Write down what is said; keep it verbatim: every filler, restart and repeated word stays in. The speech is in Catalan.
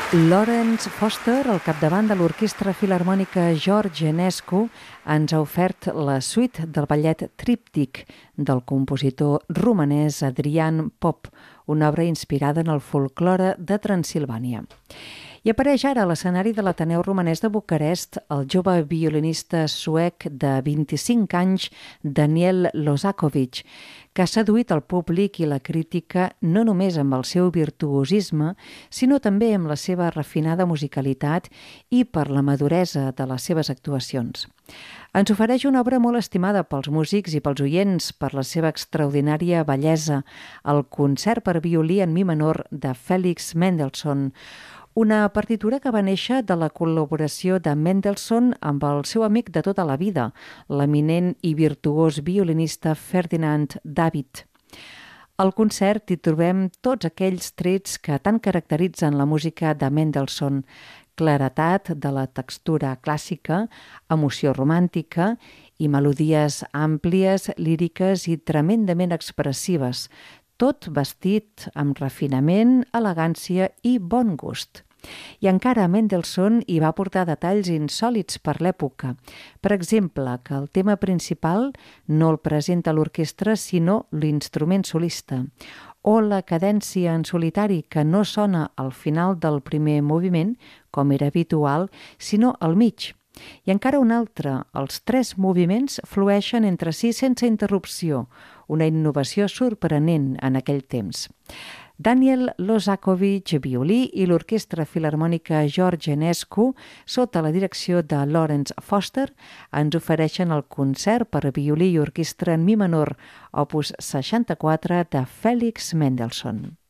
Lawrence Foster, al capdavant de l'Orquestra Filharmònica George Enescu, ens ha ofert la suite del ballet Tríptic del compositor romanès Adrian Pop, una obra inspirada en el folklore de Transilvània. I apareix ara a l'escenari de l'Ateneu Romanès de Bucarest el jove violinista suec de vint-i-cinc anys, Daniel Lozakovic, que ha seduït el públic i la crítica no només amb el seu virtuosisme, sinó també amb la seva refinada musicalitat i per la maduresa de les seves actuacions. Ens ofereix una obra molt estimada pels músics i pels oients per la seva extraordinària bellesa, el concert per violí en mi menor de Félix Mendelssohn, una partitura que va néixer de la col·laboració de Mendelssohn amb el seu amic de tota la vida, l'eminent i virtuós violinista Ferdinand David. Al concert hi trobem tots aquells trets que tant caracteritzen la música de Mendelssohn: claretat de la textura clàssica, emoció romàntica i melodies àmplies, líriques i tremendament expressives, tot vestit amb refinament, elegància i bon gust. I encara Mendelssohn hi va portar detalls insòlits per l'època. Per exemple, que el tema principal no el presenta l'orquestra sinó l'instrument solista, o la cadència en solitari que no sona al final del primer moviment, com era habitual, sinó al mig. I encara un altre, els tres moviments flueixen entre si sense interrupció, una innovació sorprenent en aquell temps. Daniel Lozakovic, violí, i l'Orquestra Filharmònica George Enescu, sota la direcció de Lawrence Foster, ens ofereixen el concert per violí i orquestra en mi menor, opus seixanta-quatre de Félix Mendelssohn.